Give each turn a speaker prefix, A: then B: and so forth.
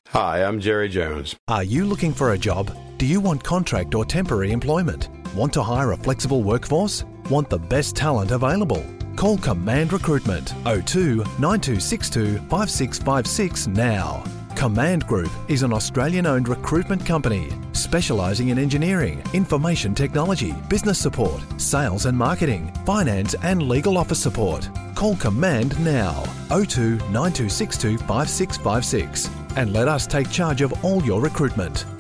A: Hi, I'm Jerry Jones.
B: Are you looking for a job? Do you want contract or temporary employment? Want to hire a flexible workforce? Want the best talent available? Call Command Recruitment 02 9262 5656 now. Command Group is an Australian-owned recruitment company specialising in engineering, information technology, business support, sales and marketing, finance and legal office support. Call Command now 02 9262 5656 and let us take charge of all your recruitment.